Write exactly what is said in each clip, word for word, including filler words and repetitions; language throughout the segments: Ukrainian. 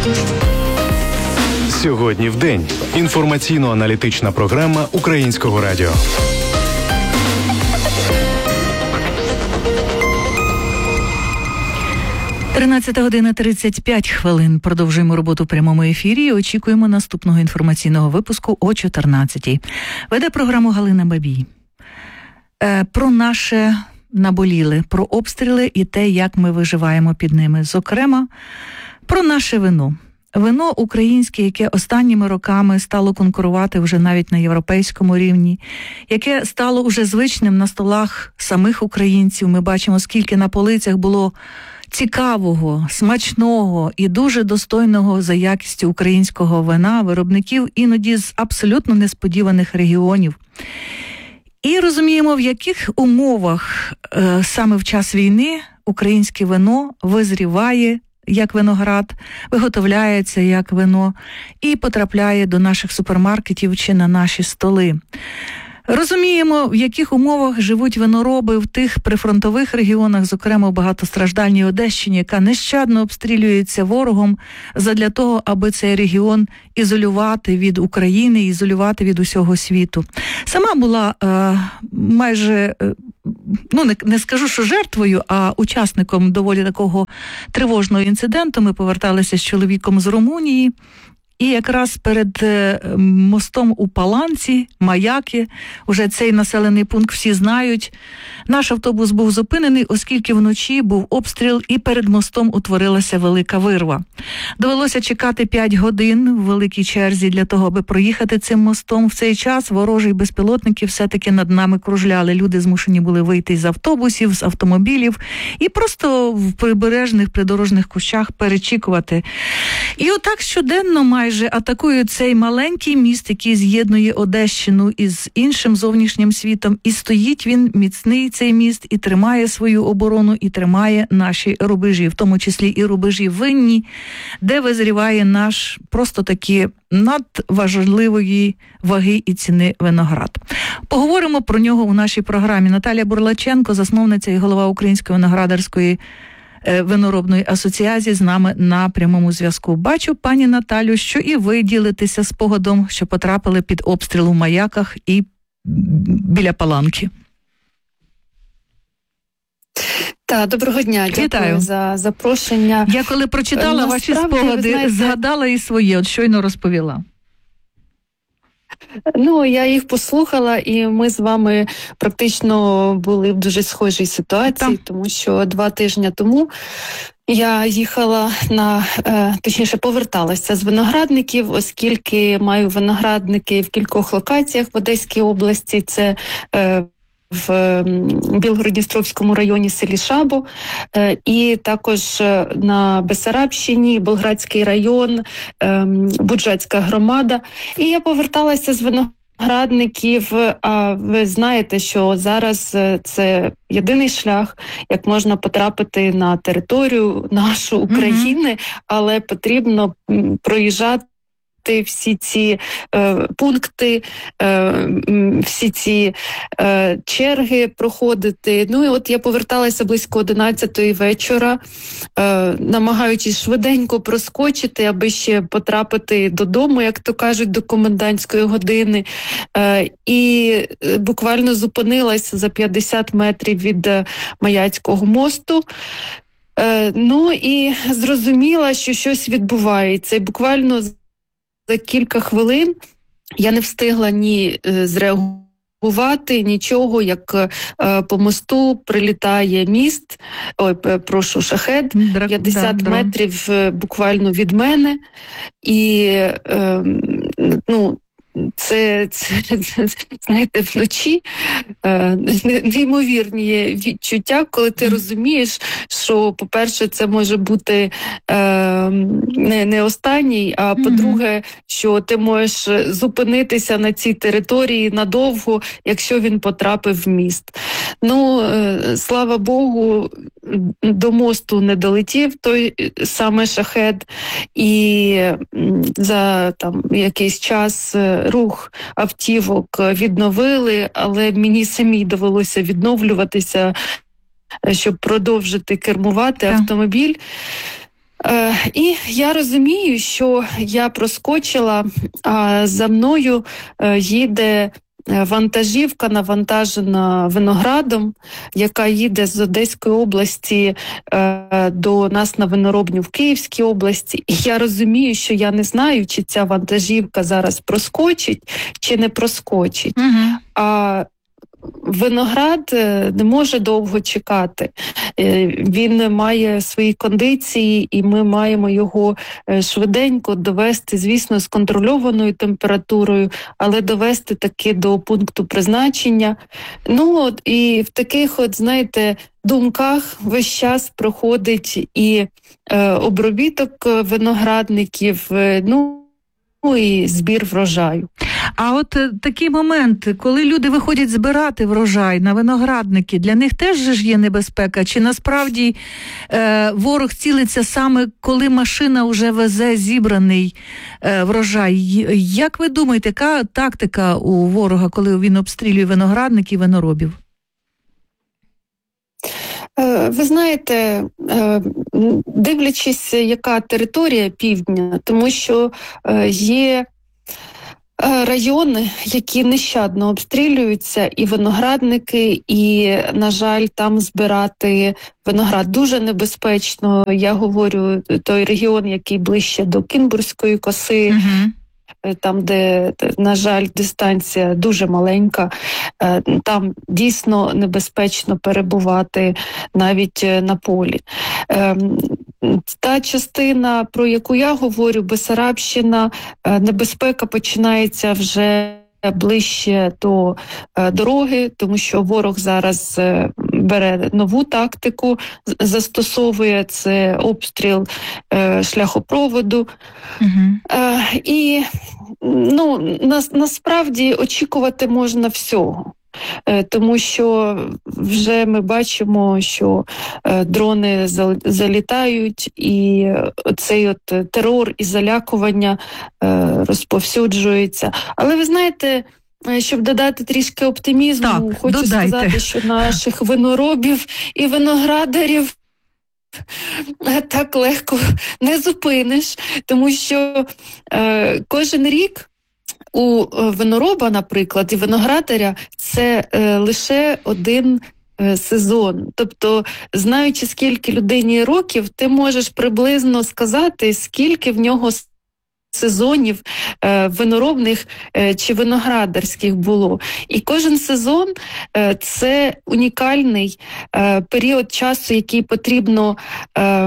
Сьогодні в день. Інформаційно-аналітична програма Українського радіо. тринадцята година тридцять п'ять хвилин. Продовжуємо роботу в прямому ефірі і очікуємо наступного інформаційного випуску о чотирнадцятій. Веде програму Галина Бабій. Е, про наше наболіле, про обстріли і те, як ми виживаємо під ними. Зокрема, про наше вино. Вино українське, яке останніми роками стало конкурувати вже навіть на європейському рівні, яке стало вже звичним на столах самих українців. Ми бачимо, скільки на полицях було цікавого, смачного і дуже достойного за якістю українського вина, виробників іноді з абсолютно несподіваних регіонів. І розуміємо, в яких умовах е, саме в час війни українське вино визріває як виноград, виготовляється як вино і потрапляє до наших супермаркетів чи на наші столи. Розуміємо, в яких умовах живуть винороби в тих прифронтових регіонах, зокрема в багатостраждальній Одещині, яка нещадно обстрілюється ворогом задля того, аби цей регіон ізолювати від України, ізолювати від усього світу. Сама була е, майже, е, ну не, не скажу, що жертвою, а учасником доволі такого тривожного інциденту. Ми поверталися з чоловіком з Румунії. І якраз перед мостом у Паланці, Маяки, уже цей населений пункт всі знають, наш автобус був зупинений, оскільки вночі був обстріл і перед мостом утворилася велика вирва. Довелося чекати п'ять годин в великій черзі для того, аби проїхати цим мостом. В цей час ворожі безпілотники все-таки над нами кружляли. Люди змушені були вийти з автобусів, з автомобілів і просто в прибережних придорожних кущах перечікувати. І отак щоденно майже атакують цей маленький міст, який з'єднує Одещину із іншим зовнішнім світом. І стоїть він міцний, цей міст, і тримає свою оборону, і тримає наші рубежі, в тому числі і рубежі винні, де визріває наш просто таки надважливої ваги і ціни виноград. Поговоримо про нього у нашій програмі. Наталія Бурлаченко, засновниця і голова Української виноградарської виноробної асоціації, з нами на прямому зв'язку. Бачу, пані Наталю, що і ви ділитеся спогадом, що потрапили під обстріл у Маяках і біля Паланки. Так, доброго дня. Дякую Вітаю. За запрошення. Я коли прочитала Насправді, ваші спогади, знаєте, згадала і своє, от щойно розповіла. Ну, я їх послухала, і ми з вами практично були в дуже схожій ситуації, так. Тому що два тижні тому я їхала на, точніше, поверталася з виноградників, оскільки маю виноградники в кількох локаціях в Одеській області. Це в Білгород-Дністровському районі, селі Шабо, і також на Бессарабщині, Болградський район, Буджацька громада. І я поверталася з виноградників, а ви знаєте, що зараз це єдиний шлях, як можна потрапити на територію нашу України, mm-hmm. але потрібно проїжджати всі ці е, пункти, е, всі ці е, черги проходити. Ну і от я поверталася близько одинадцятої вечора, е, намагаючись швиденько проскочити, аби ще потрапити додому, як то кажуть, до комендантської години. Е, і буквально зупинилась за п'ятдесят метрів від Маяцького мосту. Е, ну і зрозуміла, що щось відбувається. І буквально за кілька хвилин я не встигла ні зреагувати, нічого, як е, по мосту прилітає міст, ой, прошу, шахед, п'ятдесят да, метрів да. буквально від мене. І, е, ну, Це, це, це, знаєте, вночі е, неймовірні відчуття, коли ти розумієш, що, по-перше, це може бути е, не, не останній, а по-друге, що ти можеш зупинитися на цій території надовго, якщо він потрапив в міст. Ну, е, слава Богу, до мосту не долетів той саме шахед, і за там якийсь час рух автівок відновили, але мені самій довелося відновлюватися, щоб продовжити кермувати так. автомобіль. Е, і я розумію, що я проскочила, а за мною е, їде вантажівка, навантажена виноградом, яка їде з Одеської області е, до нас на виноробню в Київській області. І я розумію, що я не знаю, чи ця вантажівка зараз проскочить, чи не проскочить. Угу. А виноград не може довго чекати. Він має свої кондиції, і ми маємо його швиденько довести, звісно, з контрольованою температурою, але довести таки до пункту призначення. Ну, от, і в таких, от, знаєте, думках весь час проходить і е, обробіток виноградників, е, ну, Ну і збір врожаю. А от е, такий момент, коли люди виходять збирати врожай на виноградники, для них теж же ж є небезпека? Чи насправді е, ворог цілиться саме, коли машина вже везе зібраний е, врожай? Як ви думаєте, яка тактика у ворога, коли він обстрілює виноградники і виноробів? Ви знаєте, дивлячись, яка територія півдня, тому що є райони, які нещадно обстрілюються, і виноградники, і, на жаль, там збирати виноград дуже небезпечно. Я говорю, той регіон, який ближче до Кінбурзької коси, угу. Там, де, на жаль, дистанція дуже маленька, там дійсно небезпечно перебувати навіть на полі. Та частина, про яку я говорю, Бессарабщина, небезпека починається вже ближче до е, дороги, тому що ворог зараз е, бере нову тактику, застосовує це обстріл е, шляхопроводу. Угу. Е, і ну, на, насправді очікувати можна всього. Тому що вже ми бачимо, що дрони залітають, і цей от терор і залякування розповсюджується. Але ви знаєте, щоб додати трішки оптимізму, так, хочу додайте. сказати, що наших виноробів і виноградарів так легко не зупиниш, тому що е, кожен рік у винороба, наприклад, і виноградаря це е, лише один е, сезон. Тобто, знаючи, скільки людині років, ти можеш приблизно сказати, скільки в нього сезонів е, виноробних е, чи виноградарських було. І кожен сезон е, це унікальний е, період часу, який потрібно е,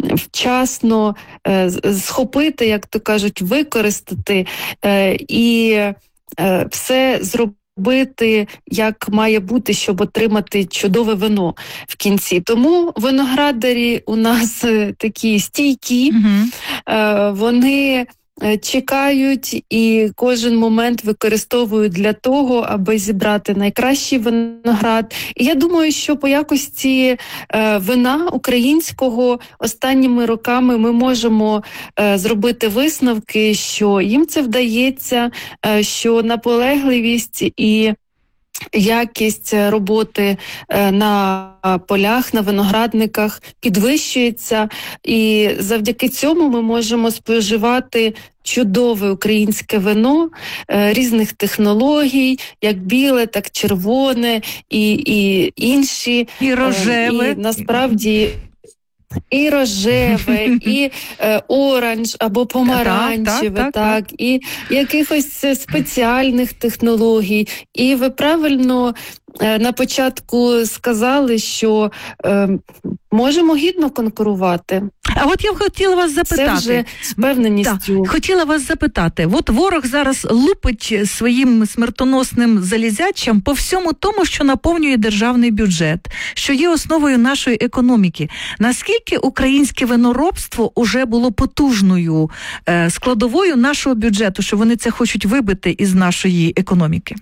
вчасно е, схопити, як то кажуть, використати е, і е, все зробити. Бити, як має бути, щоб отримати чудове вино в кінці. Тому виноградарі у нас такі стійкі, uh-huh. вони чекають і кожен момент використовують для того, аби зібрати найкращий виноград. І я думаю, що по якості е, вина українського останніми роками ми можемо е, зробити висновки, що їм це вдається, е, що наполегливість і якість роботи на полях, на виноградниках підвищується, і завдяки цьому ми можемо споживати чудове українське вино різних технологій, як біле, так червоне і, і інші. І рожеве. І насправді... І рожеве, і е, оранж або помаранчеве, так, так, так, так, і якихось спеціальних технологій. І ви правильно е, на початку сказали, що е, можемо гідно конкурувати. А от я б хотіла вас запитати. Це вже з певненістю. Так, хотіла вас запитати. От ворог зараз лупить своїм смертоносним залізячам по всьому тому, що наповнює державний бюджет, що є основою нашої економіки. Наскільки українське виноробство уже було потужною е, складовою нашого бюджету, що вони це хочуть вибити із нашої економіки?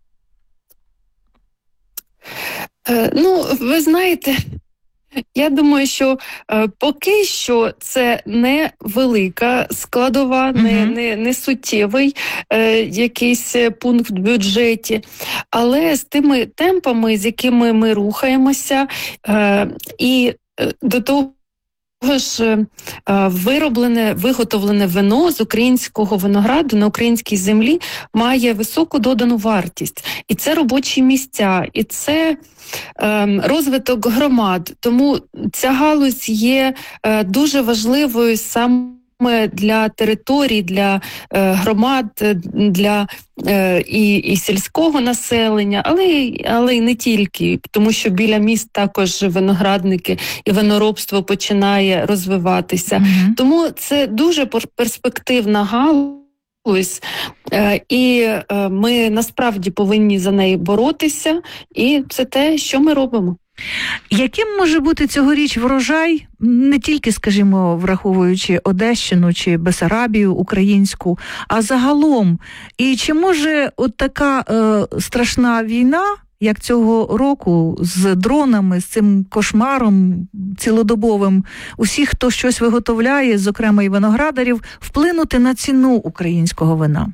Е, ну, ви знаєте... Я думаю, що е, поки що це не велика складова, uh-huh. не, не, не суттєвий е, якийсь пункт в бюджеті, але з тими темпами, з якими ми рухаємося, е, і е, до того, ж, вироблене, виготовлене вино з українського винограду на українській землі має високу додану вартість. І це робочі місця, і це е, розвиток громад. Тому ця галузь є е, дуже важливою саме для територій, для е, громад, для е, і, і сільського населення, але, але й не тільки, тому що біля міст також виноградники і виноробство починає розвиватися. Mm-hmm. Тому це дуже перспективна галузь, е, і е, ми насправді повинні за неї боротися, і це те, що ми робимо. Яким може бути цьогоріч врожай, не тільки, скажімо, враховуючи Одещину чи Бесарабію українську, а загалом? І чи може от така е, страшна війна, як цього року, з дронами, з цим кошмаром цілодобовим, усіх, хто щось виготовляє, зокрема і виноградарів, вплинути на ціну українського вина?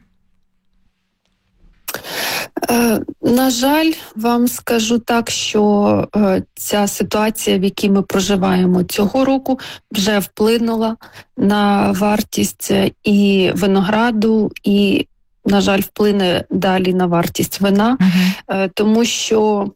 Е, на жаль, вам скажу так, що е, ця ситуація, в якій ми проживаємо цього року, вже вплинула на вартість і винограду, і, на жаль, вплине далі на вартість вина, uh-huh. е, тому що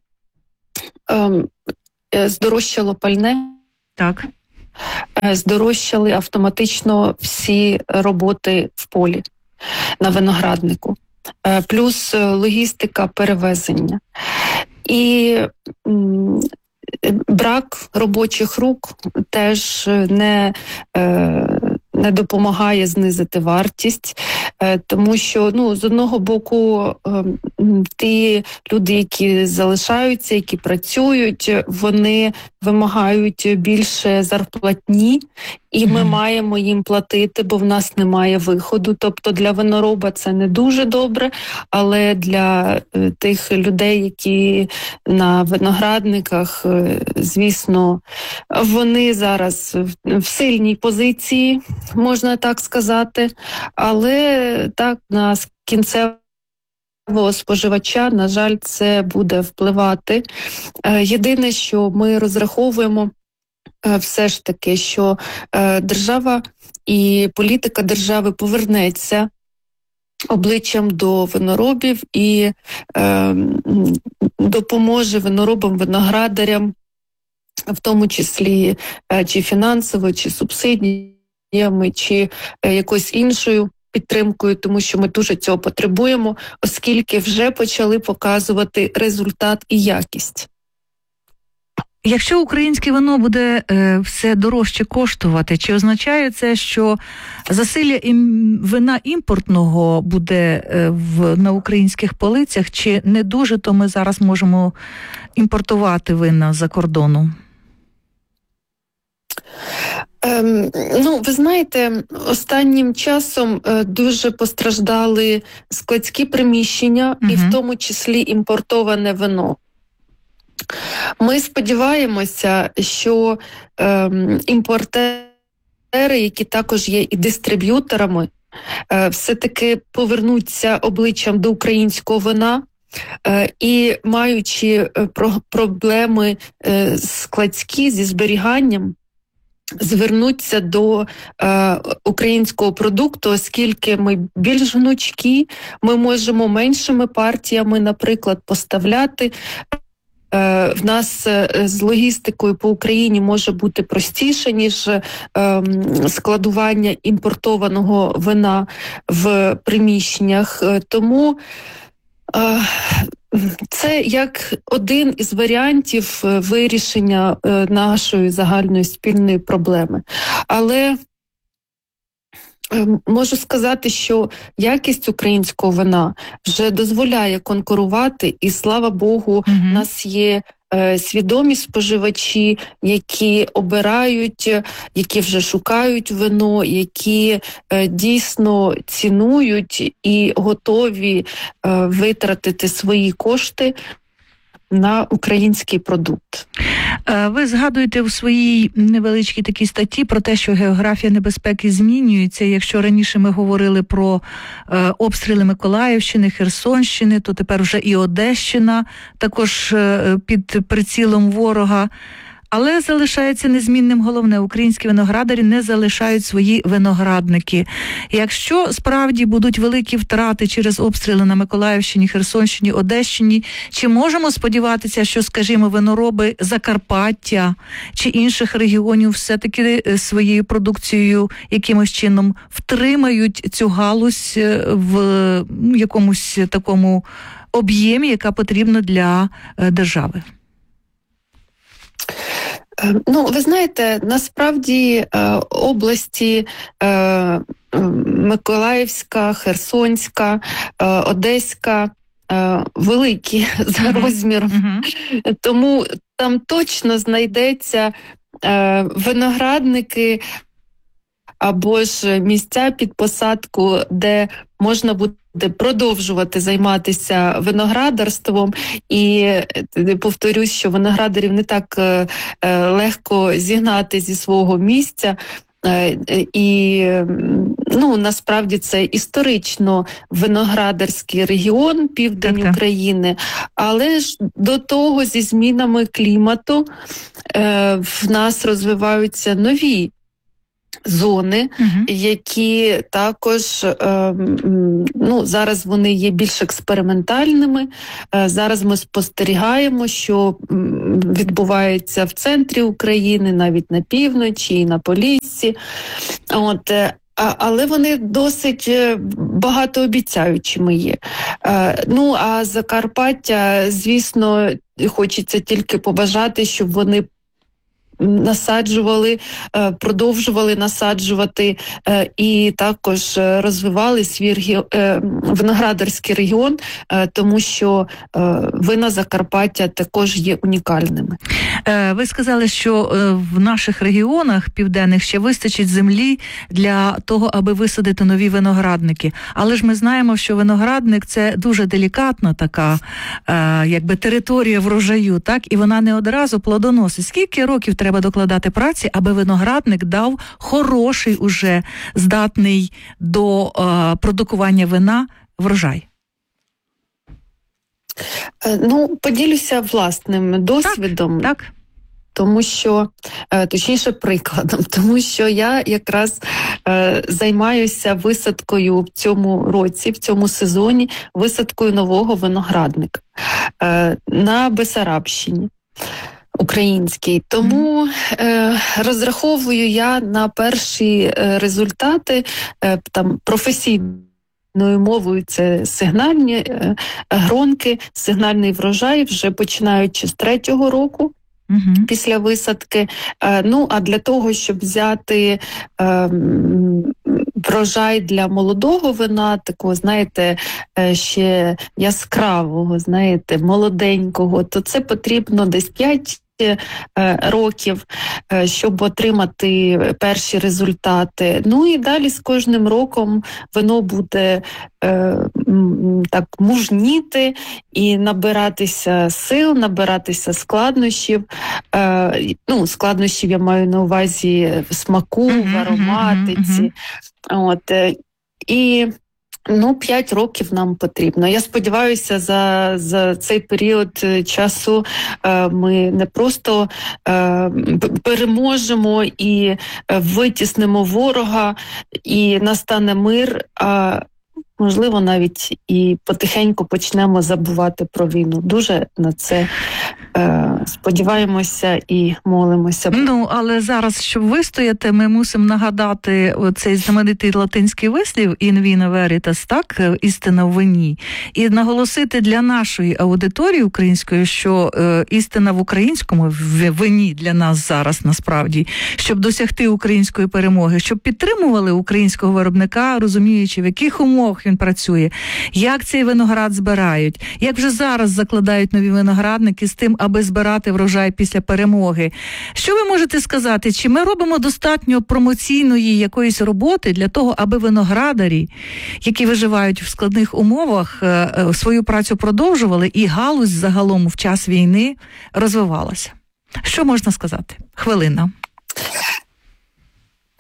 е, здорожчало пальне, так. е, здорожчали автоматично всі роботи в полі на винограднику. Плюс логістика перевезення. І м, брак робочих рук теж не, е, не допомагає знизити вартість, е, тому що, ну, з одного боку, е, ті люди, які залишаються, які працюють, вони вимагають більше зарплатні, і ми mm-hmm. маємо їм платити, бо в нас немає виходу. Тобто для винороба це не дуже добре, але для е, тих людей, які на виноградниках, е, звісно, вони зараз в, в сильній позиції, можна так сказати, але так на кінцевого споживача, на жаль, це буде впливати. Е, єдине, що ми розраховуємо, все ж таки, що е, держава і політика держави повернеться обличчям до виноробів і е, допоможе виноробам, виноградарям, в тому числі е, чи фінансово, чи субсидіями, чи е, якоюсь іншою підтримкою, тому що ми дуже цього потребуємо, оскільки вже почали показувати результат і якість. Якщо українське вино буде е, все дорожче коштувати, чи означає це, що засилля ім, вина імпортного буде е, в, на українських полицях, чи не дуже, то ми зараз можемо імпортувати вина за кордону? Ем, ну, ви знаєте, останнім часом е, дуже постраждали складські приміщення, угу. і в тому числі імпортоване вино. Ми сподіваємося, що е, імпортери, які також є і дистриб'юторами, е, все-таки повернуться обличчям до українського вина е, і, маючи е, про, проблеми е, складські зі зберіганням, звернуться до е, українського продукту, оскільки ми більш гнучкі, ми можемо меншими партіями, наприклад, поставляти. В нас з логістикою по Україні може бути простіше, ніж складування імпортованого вина в приміщеннях. Тому це як один із варіантів вирішення нашої загальної спільної проблеми. Але можу сказати, що якість українського вина вже дозволяє конкурувати, і, слава Богу, у mm-hmm. нас є е, свідомі споживачі, які обирають, які вже шукають вино, які е, дійсно цінують і готові е, витратити свої кошти на український продукт. Ви згадуєте у своїй невеличкій такій статті про те, що географія небезпеки змінюється. Якщо раніше ми говорили про е, обстріли Миколаївщини, Херсонщини, то тепер вже і Одещина також е, під прицілом ворога. Але залишається незмінним головне, українські виноградарі не залишають свої виноградники. Якщо справді будуть великі втрати через обстріли на Миколаївщині, Херсонщині, Одещині, чи можемо сподіватися, що, скажімо, винороби Закарпаття чи інших регіонів все-таки своєю продукцією якимось чином втримають цю галузь в якомусь такому об'ємі, яка потрібна для держави? Ну, ви знаєте, насправді області Миколаївська, Херсонська, Одеська великі за розміром, uh-huh. тому там точно знайдеться виноградники або ж місця під посадку, де можна буде продовжувати займатися виноградарством. І повторюсь, що виноградарів не так е, легко зігнати зі свого місця. Е, і ну, насправді це історично виноградарський регіон, південь так, України, але ж до того зі змінами клімату е, в нас розвиваються нові зони, uh-huh. які також, е, ну, зараз вони є більш експериментальними. Е, зараз ми спостерігаємо, що відбувається в центрі України, навіть на півночі і на Поліссі. От, е, але вони досить багатообіцяючими є. Е, ну, а Закарпаття, звісно, хочеться тільки побажати, щоб вони насаджували, продовжували насаджувати і також розвивали свій виноградарський регіон, тому що вина Закарпаття також є унікальними. Ви сказали, що в наших регіонах південних ще вистачить землі для того, аби висадити нові виноградники. Але ж ми знаємо, що виноградник – це дуже делікатна така якби територія врожаю, так? І вона не одразу плодоносить. Скільки років треба Треба докладати праці, аби виноградник дав хороший, уже здатний до е, продукування вина врожай? Ну, поділюся власним досвідом. Так, так. Тому що, точніше, прикладом, тому що я якраз е, займаюся висадкою в цьому році, в цьому сезоні, висадкою нового виноградника е, на Бесарабщині. Український. Тому е, розраховую я на перші е, результати е, там професійною мовою це сигнальні е, гронки, сигнальний врожай, вже починаючи з третього року. Uh-huh. Після висадки. Е, ну, а для того, щоб взяти е, врожай для молодого вина, такого, знаєте, е, ще яскравого, знаєте, молоденького, то це потрібно десь п'ять років, щоб отримати перші результати. Ну і далі з кожним роком вино буде е, так мужніти і набиратися сил, набиратися складнощів. Е, ну, складнощів я маю на увазі в смаку, uh-huh, в ароматиці. Uh-huh, uh-huh. От, е, і Ну, п'ять років нам потрібно. Я сподіваюся, за, за цей період часу е, ми не просто е, переможемо і витіснимо ворога, і настане мир, а можливо, навіть і потихеньку почнемо забувати про війну. Дуже на це е, сподіваємося і молимося. Ну, але зараз, щоб вистояти, ми мусимо нагадати цей знаменитий латинський вислів «in vino veritas», так, істина в вині, і наголосити для нашої аудиторії української, що е, істина в українському в вині для нас зараз насправді, щоб досягти української перемоги, щоб підтримували українського виробника, розуміючи, в яких умовах він працює, як цей виноград збирають, як вже зараз закладають нові виноградники з тим, аби збирати врожай після перемоги. Що ви можете сказати? Чи ми робимо достатньо промоційної якоїсь роботи для того, аби виноградарі, які виживають в складних умовах, свою працю продовжували і галузь загалом в час війни розвивалася? Що можна сказати? Хвилина.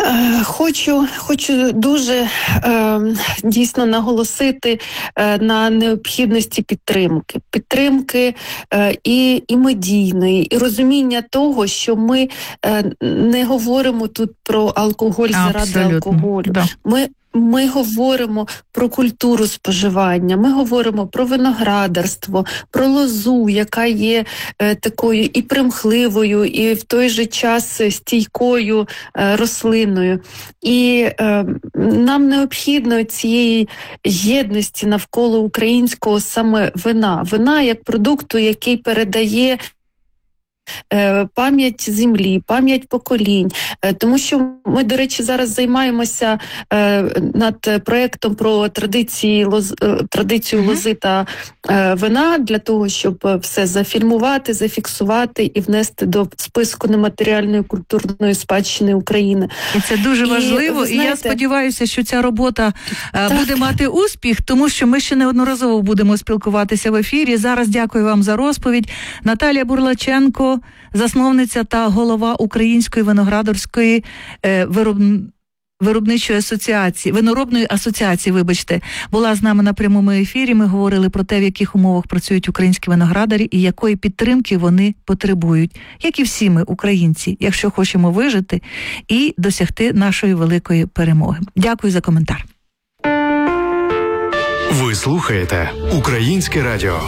Хочу, хочу дуже е, дійсно наголосити е, на необхідності підтримки. Підтримки е, і, і медійної, і розуміння того, що ми е, не говоримо тут про алкоголь заради Абсолютно. алкоголю. Да. Ми Ми говоримо про культуру споживання, ми говоримо про виноградарство, про лозу, яка є е, такою і примхливою, і в той же час стійкою е, рослиною. І е, нам необхідно цієї єдності навколо українського саме вина. Вина як продукту, який передає пам'ять землі, пам'ять поколінь. Тому що ми, до речі, зараз займаємося над проєктом про традиції лоз, традицію Ага. лози та вина для того, щоб все зафільмувати, зафіксувати і внести до списку нематеріальної культурної спадщини України. І це дуже І, важливо, ви і я знаєте, сподіваюся, що ця робота е, так. буде мати успіх, тому що ми ще неодноразово будемо спілкуватися в ефірі. Зараз дякую вам за розповідь. Наталія Бурлаченко, засновниця та голова Української виноградарської е, вироб... виробничої асоціації, виноробної асоціації, вибачте, була з нами на прямому ефірі. Ми говорили про те, в яких умовах працюють українські виноградарі і якої підтримки вони потребують, як і всі ми, українці, якщо хочемо вижити і досягти нашої великої перемоги. Дякую за коментар. Ви слухаєте Українське радіо.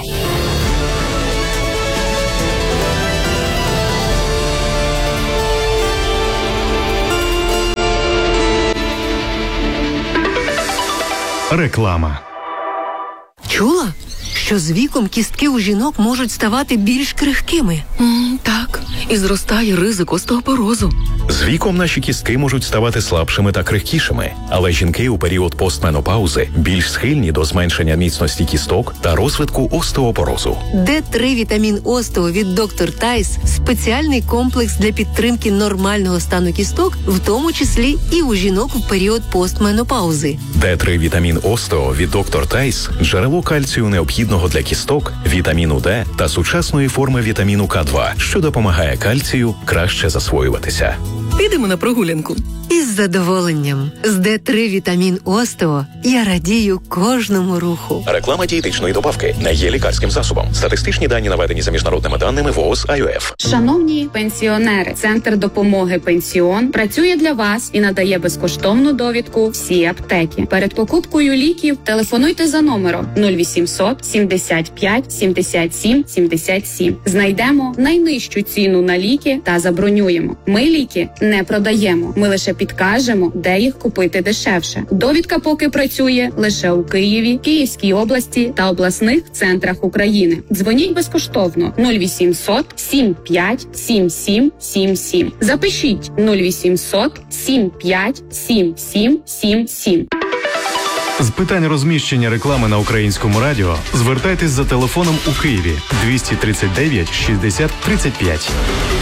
Реклама. Чула, що з віком кістки у жінок можуть ставати більш крихкими? Mm, так, і зростає ризик остеопорозу. З віком наші кістки можуть ставати слабшими та крихкішими, але жінки у період постменопаузи більш схильні до зменшення міцності кісток та розвитку остеопорозу. Д три вітамін Остео від доктор Тайс – спеціальний комплекс для підтримки нормального стану кісток, в тому числі і у жінок у період постменопаузи. Д три вітамін Остео від доктор Тайс – джерело кальцію необхідного для кісток, вітаміну Д та сучасної форми вітаміну К два, що допомагає кальцію краще засвоюватися. Підемо на прогулянку. Із задоволенням. З Д три вітамін Остео я радію кожному руху. Реклама дієтичної добавки не є лікарським засобом. Статистичні дані наведені за міжнародними даними ВООЗ ай о еф. Шановні пенсіонери, Центр допомоги «Пенсіон» працює для вас і надає безкоштовну довідку всі аптеки. Перед покупкою ліків телефонуйте за номером нуль вісімсот сімдесят п'ять сімдесят сім сімдесят сім. Знайдемо найнижчу ціну на ліки та забронюємо. Ми ліки не продаємо. Ми лише підкажемо, де їх купити дешевше. Довідка поки працює лише у Києві, Київській області та обласних центрах України. Дзвоніть безкоштовно нуль вісімсот сім п'ять сім сім сім сім. Запишіть нуль вісімсот сім п'ять сім сім сім сім. З питань розміщення реклами на Українському радіо звертайтесь за телефоном у Києві двісті тридцять дев'ять шістдесят тридцять п'ять.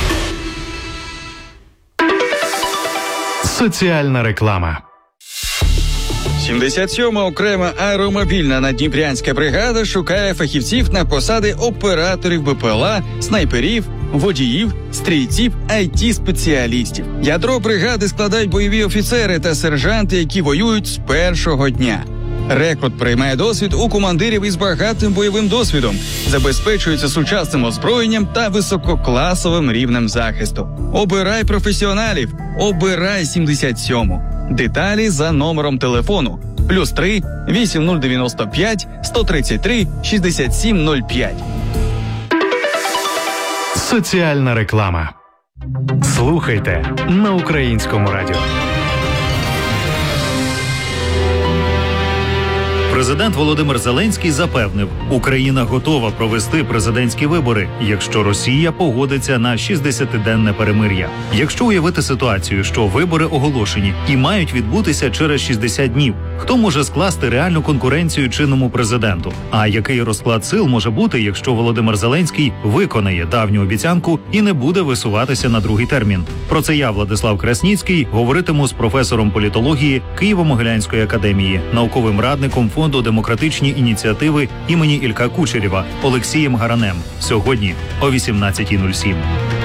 Соціальна реклама. сімдесят сьома окрема аеромобільна наддніпрянська бригада шукає фахівців на посади операторів Б П Л А, снайперів, водіїв, стрільців, ай ті-спеціалістів. Ядро бригади складають бойові офіцери та сержанти, які воюють з першого дня. Рекрут приймає досвід у командирів із багатим бойовим досвідом, забезпечується сучасним озброєнням та висококласовим рівнем захисту. Обирай професіоналів, обирай сімдесят сьому. Деталі за номером телефону плюс три вісім нуль дев'яносто п'ять сто тридцять три шістдесят сім нуль п'ять. Соціальна реклама. Слухайте на Українському радіо. Президент Володимир Зеленський запевнив, Україна готова провести президентські вибори, якщо Росія погодиться на шістдесятиденне перемир'я. Якщо уявити ситуацію, що вибори оголошені і мають відбутися через шістдесят днів, хто може скласти реальну конкуренцію чинному президенту? А який розклад сил може бути, якщо Володимир Зеленський виконає давню обіцянку і не буде висуватися на другий термін? Про це я, Владислав Красніцький, говоритиму з професором політології Києво-Могилянської академії, науковим радником Фонду демократичні ініціативи імені Ілька Кучерєва Олексієм Гаранем. Сьогодні о вісімнадцятій нуль сім.